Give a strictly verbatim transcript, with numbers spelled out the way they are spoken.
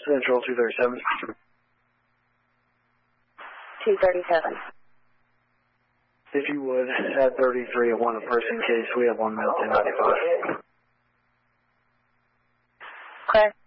Central two thirty-seven. two thirty-seven. If you would, add thirty-three at one a person case. We have one male ten ninety-five. Clear.